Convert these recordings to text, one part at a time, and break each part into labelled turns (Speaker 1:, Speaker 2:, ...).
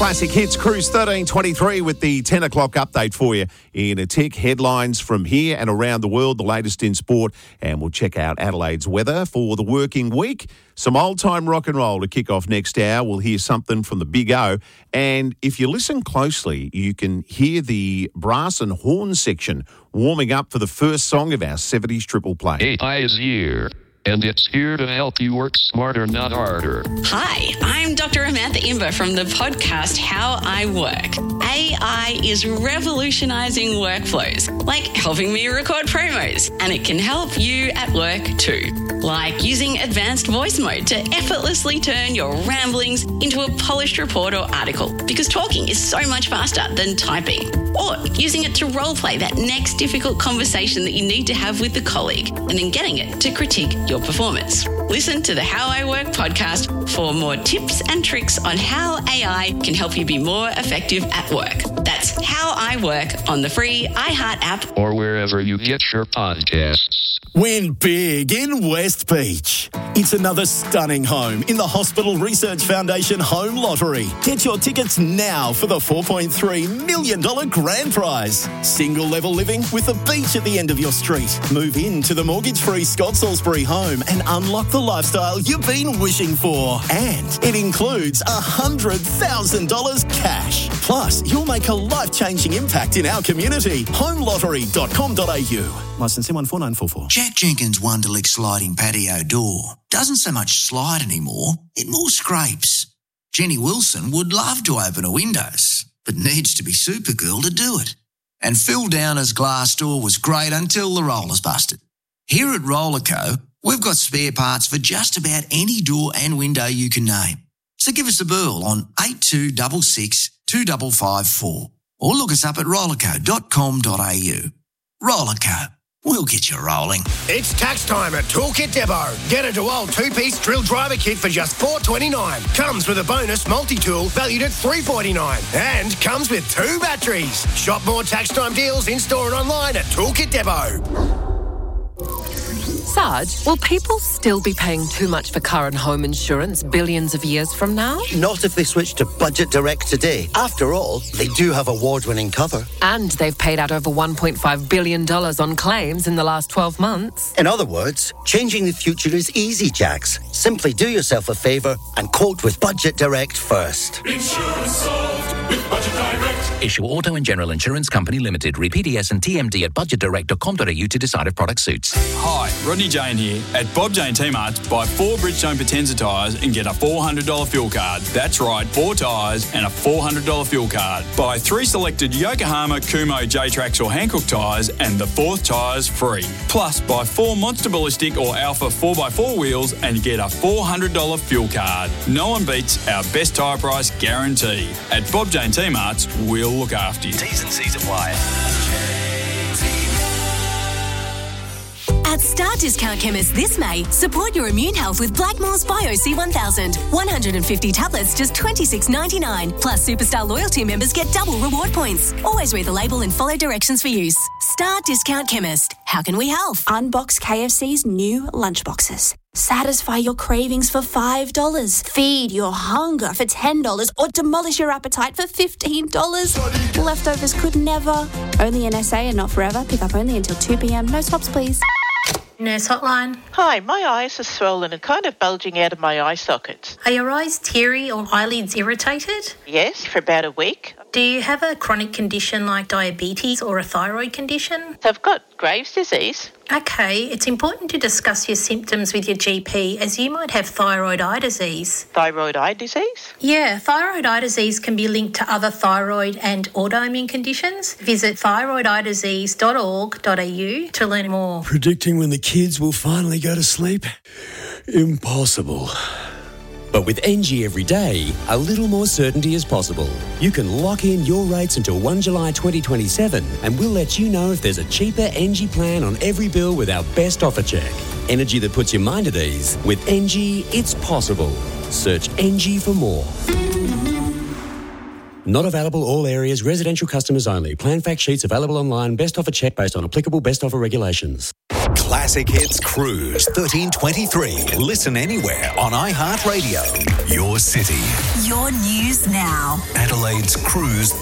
Speaker 1: Classic Hits Cruise 1323 with the 10 o'clock update for you in a tick. Headlines from here and around the world, the latest in sport, and we'll check out Adelaide's weather for the working week. Some old-time rock and roll to kick off next hour. We'll hear something from the Big O. And if you listen closely, you can hear the brass and horn section warming up for the first song of our 70s triple play.
Speaker 2: AI is here. And it's here to help you work smarter, not harder.
Speaker 3: Hi, I'm Dr. Amantha Imber from the podcast How I Work. AI is revolutionising workflows, like helping me record promos, and it can help you at work too. Like using advanced voice mode to effortlessly turn your ramblings into a polished report or article, because talking is so much faster than typing. Or using it to roleplay that next difficult conversation that you need to have with a colleague, and then getting it to critique your performance. Listen to the How I Work podcast for more tips and tricks on how AI can help you be more effective at work. That's How I Work on the free iHeart app
Speaker 2: or wherever you get your podcasts.
Speaker 4: Win big in West Beach. It's another stunning home in the Hospital Research Foundation Home Lottery. Get your tickets now for the $4.3 million grand prize. Single level living with a beach at the end of your street. Move into the mortgage-free Scott Salisbury home and unlock the lifestyle you've been wishing for. And it includes $100,000 cash. Plus, you'll make a life-changing impact in our community. homelottery.com.au. Licence M14944.
Speaker 5: Jack Jenkins' Wonderlick sliding patio door doesn't so much slide anymore, it more scrapes. Jenny Wilson would love to open her windows, but needs to be Supergirl to do it. And Phil Downer's glass door was great until the rollers busted. Here at Rollerco, we've got spare parts for just about any door and window you can name. So give us a burl on 8266 2554 or look us up at rollerco.com.au. Rollerco. We'll get you rolling.
Speaker 6: It's tax time at Toolkit Depot. Get a DeWalt two-piece drill driver kit for just $4.29. Comes with a bonus multi-tool valued at $3.49. And comes with 2 batteries. Shop more tax time deals in-store and online at Toolkit Depot.
Speaker 7: Sarge, will people still be paying too much for car and home insurance billions of years from now?
Speaker 8: Not if they switch to Budget Direct today. After all, they do have award-winning cover.
Speaker 7: And they've paid out over $1.5 billion on claims in the last 12 months.
Speaker 8: In other words, changing the future is easy, Jax. Simply do yourself a favour and quote with Budget Direct first.
Speaker 9: Insurance solved with Budget Direct.
Speaker 10: Issue Auto and General Insurance Company Limited. Read PDS and TMD at budgetdirect.com.au to decide if product suits.
Speaker 11: Hi, Rodney Jane here. At Bob Jane T-Marts, buy 4 Bridgestone Potenza tyres and get a $400 fuel card. That's right, 4 tyres and a $400 fuel card. Buy 3 selected Yokohama, Kumo, J-Trax or Hankook tyres and the 4th tyre's free. Plus, buy 4 Monster Ballistic or Alpha 4x4 wheels and get a $400 fuel card. No one beats our best tyre price guarantee. At Bob Jane T-Marts, we'll look after you.
Speaker 10: T's and C's apply.
Speaker 12: At Star Discount Chemist this May, support your immune health with Blackmore's Bio C1000. 150 tablets, just $26.99. Plus, Superstar Loyalty members get double reward points. Always read the label and follow directions for use. Star Discount Chemist. How can we help?
Speaker 13: Unbox KFC's new lunchboxes. Satisfy your cravings for $5. Feed your hunger for $10 or demolish your appetite for $15. Leftovers could never. Only in SA and not forever. Pick up only until 2 p.m. No swaps, please.
Speaker 14: Nurse hotline.
Speaker 15: Hi, my eyes are swollen and kind of bulging out of my eye sockets.
Speaker 14: Are your eyes teary or eyelids irritated?
Speaker 15: Yes, for about a week.
Speaker 14: Do you have a chronic condition like diabetes or a thyroid condition?
Speaker 15: I've got Graves' disease.
Speaker 14: Okay, it's important to discuss your symptoms with your GP as you might have thyroid eye disease.
Speaker 15: Thyroid eye disease?
Speaker 14: Yeah, thyroid eye disease can be linked to other thyroid and autoimmune conditions. Visit thyroideyedisease.org.au to learn more.
Speaker 16: Predicting when the kids will finally go to sleep? Impossible. But with NG every day, a little more certainty is possible. You can lock in your rates until 1 July 2027 and we'll let you know if there's a cheaper NG plan on every bill with our best offer check. Energy that puts your mind at ease. With NG, it's possible. Search NG for more. Not available all areas, residential customers only. Plan fact sheets available online. Best offer check based on applicable best offer regulations.
Speaker 17: Classic Hits Cruise 1323. Listen anywhere on iHeartRadio. Your city.
Speaker 12: Your news now.
Speaker 17: Adelaide's Cruise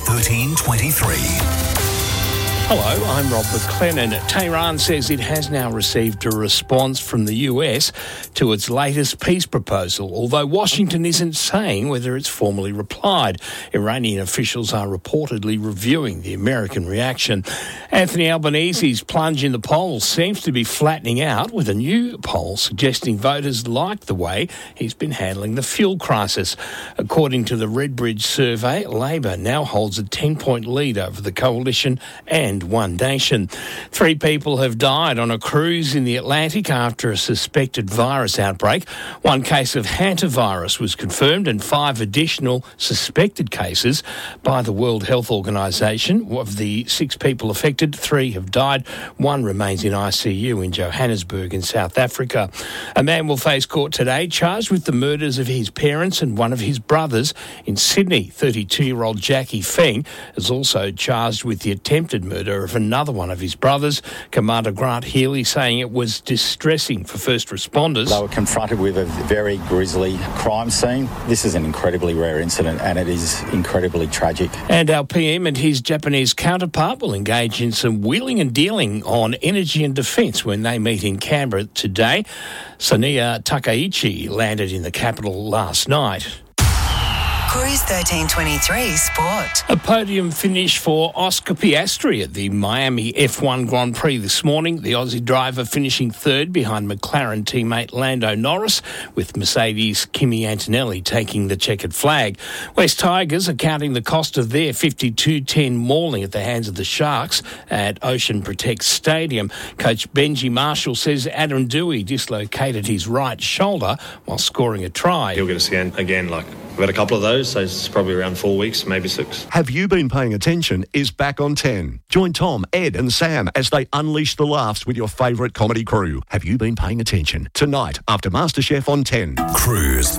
Speaker 17: 1323.
Speaker 18: Hello, I'm Rob McLennan. Tehran says it has now received a response from the US to its latest peace proposal, although Washington isn't saying whether it's formally replied. Iranian officials are reportedly reviewing the American reaction. Anthony Albanese's plunge in the polls seems to be flattening out, with a new poll suggesting voters like the way he's been handling the fuel crisis. According to the Redbridge survey, Labor now holds a 10-point lead over the coalition and One Nation. 3 people have died on a cruise in the Atlantic after a suspected virus outbreak. 1 case of hantavirus was confirmed and 5 additional suspected cases by the World Health Organization. Of the 6 people affected, 3 have died. 1 remains in ICU in Johannesburg in South Africa. A man will face court today charged with the murders of his parents and one of his brothers in Sydney. 32-year-old Jackie Feng is also charged with the attempted murder of another one of his brothers. Commander Grant Healy saying it was distressing for first responders.
Speaker 19: They were confronted with a very grisly crime scene. This is an incredibly rare incident and it is incredibly tragic.
Speaker 18: And our PM and his Japanese counterpart will engage in some wheeling and dealing on energy and defence when they meet in Canberra today. Sonia Takaichi landed in the capital last night.
Speaker 20: Cruise 1323 Sport.
Speaker 18: A podium finish for Oscar Piastri at the Miami F1 Grand Prix this morning. The Aussie driver finishing 3rd behind McLaren teammate Lando Norris, with Mercedes' Kimi Antonelli taking the checkered flag. West Tigers are counting the cost of their 52-10 mauling at the hands of the Sharks at Ocean Protect Stadium. Coach Benji Marshall says Adam Dewey dislocated his right shoulder while scoring a try.
Speaker 21: He'll get a scan again, we've had a couple of those, so it's probably around 4 weeks, maybe 6.
Speaker 22: Have You Been Paying Attention is back on 10. Join Tom, Ed and Sam as they unleash the laughs with your favourite comedy crew. Have You Been Paying Attention? Tonight after MasterChef on 10.
Speaker 17: Cruise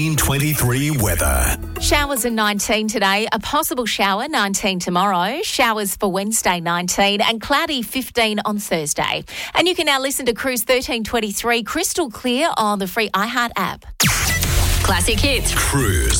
Speaker 17: 1323 weather.
Speaker 23: Showers are 19 today, a possible shower 19 tomorrow, showers for Wednesday 19 and cloudy 15 on Thursday. And you can now listen to Cruise 1323 crystal clear on the free iHeart app.
Speaker 12: Classic Hits.
Speaker 17: Cruise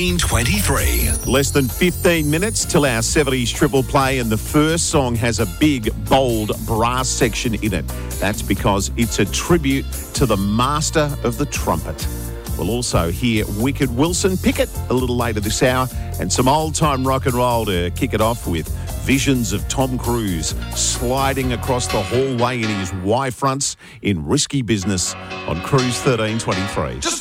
Speaker 17: 1323.
Speaker 1: Less than 15 minutes till our 70s triple play, and the first song has a big, bold brass section in it. That's because it's a tribute to the master of the trumpet. We'll also hear Wicked Wilson Pickett a little later this hour, and some old-time rock and roll to kick it off with visions of Tom Cruise sliding across the hallway in his Y-fronts in Risky Business on Cruise 1323.